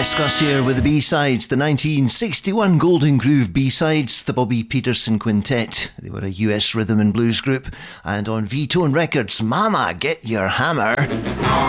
Gus here with the B-sides, the 1961 Golden Groove B-sides, the Bobby Peterson Quintet. They were a US rhythm and blues group, and on V-Tone Records, Mama, Get Your Hammer.